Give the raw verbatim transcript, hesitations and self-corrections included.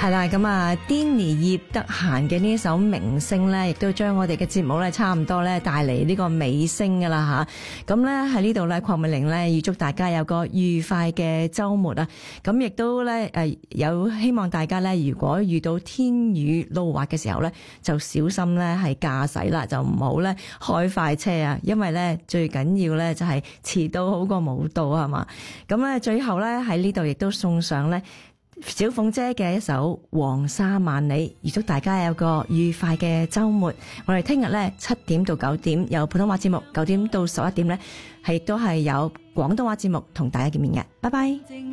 係啦，咁啊 Denny 葉德嫻嘅呢一首明星咧，亦都將我哋嘅節目咧差唔多咧帶嚟呢個尾聲噶啦吓。咁咧喺呢度咧，鄺美玲咧預祝大家有個愉快嘅週末啊！咁亦都咧誒有希望大家咧，如果遇到天雨路滑嘅時候咧，就小心咧係駕駛啦，就唔好咧開快車啊！因為咧最緊要咧就係遲到好過冇到係嘛。咁咧最後咧喺呢度亦都送上咧小鳳姐嘅一首《黃沙萬里》，預祝大家有個愉快嘅週末。我哋聽日咧七點到九點有普通話節目，九點到十一點咧係亦都係有廣東話節目同大家見面嘅。拜拜。